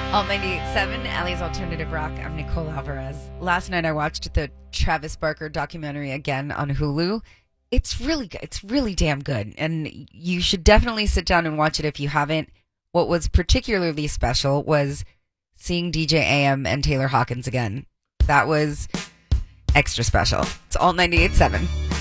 Alt 98.7, Allie's Alternative Rock. I'm Nicole Alvarez. Last night I watched the Travis Barker documentary again on Hulu. It's really good. It's really damn good. And you should definitely sit down and watch it if you haven't. What was particularly special was seeing DJ AM and Taylor Hawkins again. That was extra special. It's Alt 98.7.